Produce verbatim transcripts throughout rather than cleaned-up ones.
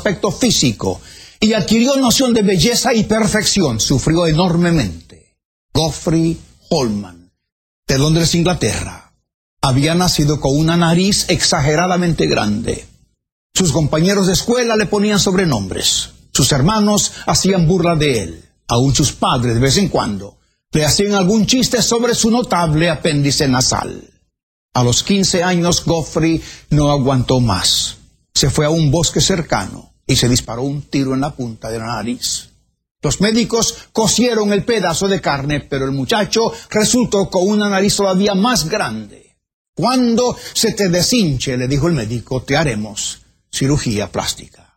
aspecto físico y adquirió noción de belleza y perfección. Sufrió enormemente. Geoffrey Holman, de Londres, Inglaterra, había nacido con una nariz exageradamente grande. Sus compañeros de escuela le ponían sobrenombres. Sus hermanos hacían burla de él. Aún sus padres, de vez en cuando, le hacían algún chiste sobre su notable apéndice nasal. A los quince años, Geoffrey no aguantó más. Se fue a un bosque cercano y se disparó un tiro en la punta de la nariz. Los médicos cosieron el pedazo de carne, pero el muchacho resultó con una nariz todavía más grande. Cuando se te deshinche, le dijo el médico, te haremos cirugía plástica.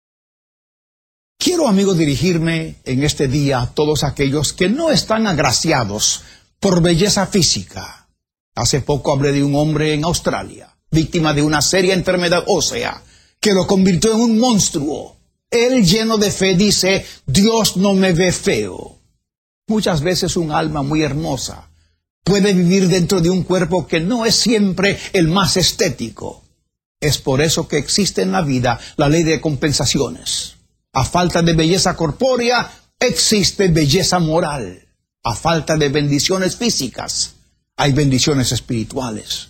Quiero, amigo, dirigirme en este día a todos aquellos que no están agraciados por belleza física. Hace poco hablé de un hombre en Australia, víctima de una seria enfermedad ósea, que lo convirtió en un monstruo. Él, lleno de fe, dice, Dios no me ve feo. Muchas veces un alma muy hermosa puede vivir dentro de un cuerpo que no es siempre el más estético. Es por eso que existe en la vida la ley de compensaciones. A falta de belleza corpórea, existe belleza moral. A falta de bendiciones físicas, hay bendiciones espirituales.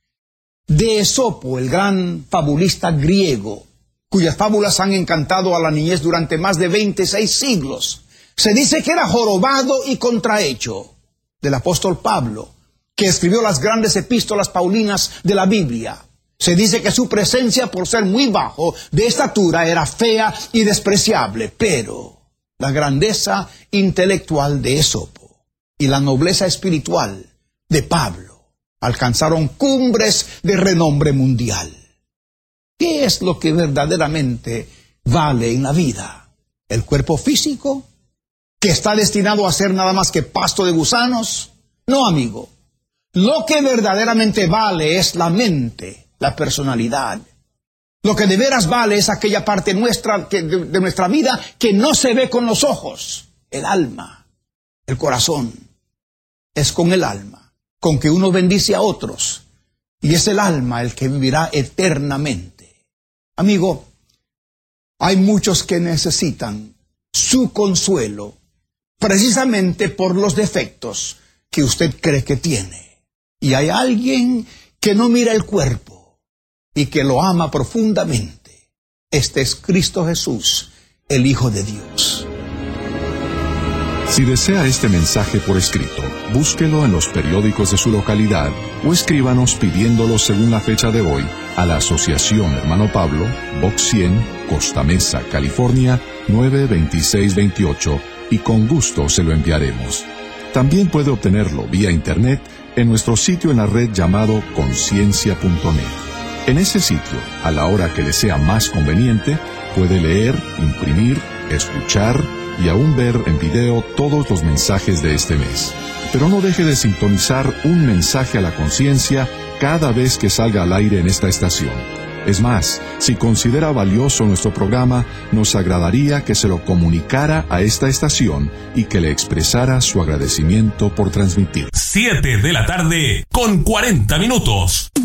De Esopo, el gran fabulista griego, cuyas fábulas han encantado a la niñez durante más de veintiséis siglos, se dice que era jorobado y contrahecho. Del apóstol Pablo, que escribió las grandes epístolas paulinas de la Biblia, se dice que su presencia, por ser muy bajo de estatura, era fea y despreciable, pero la grandeza intelectual de Esopo y la nobleza espiritual de Pablo alcanzaron cumbres de renombre mundial. ¿Qué es lo que verdaderamente vale en la vida? ¿El cuerpo físico, que está destinado a ser nada más que pasto de gusanos? No, amigo. Lo que verdaderamente vale es la mente, la personalidad. Lo que de veras vale es aquella parte nuestra, que, de, de nuestra vida que no se ve con los ojos. El alma, el corazón. Es con el alma con que uno bendice a otros. Y es el alma el que vivirá eternamente. Amigo, hay muchos que necesitan su consuelo precisamente por los defectos que usted cree que tiene. Y hay alguien que no mira el cuerpo y que lo ama profundamente. Este es Cristo Jesús, el Hijo de Dios. Si desea este mensaje por escrito, búsquelo en los periódicos de su localidad o escríbanos pidiéndolo según la fecha de hoy a la Asociación Hermano Pablo, Box cien, Costa Mesa, California, nueve veintiséis veintiocho, y con gusto se lo enviaremos. También puede obtenerlo vía internet en nuestro sitio en la red llamado conciencia punto net. En ese sitio, a la hora que le sea más conveniente, puede leer, imprimir, escuchar y aún ver en video todos los mensajes de este mes. Pero no deje de sintonizar un mensaje a la conciencia cada vez que salga al aire en esta estación. Es más, si considera valioso nuestro programa, nos agradaría que se lo comunicara a esta estación y que le expresara su agradecimiento por transmitir. siete de la tarde con cuarenta minutos.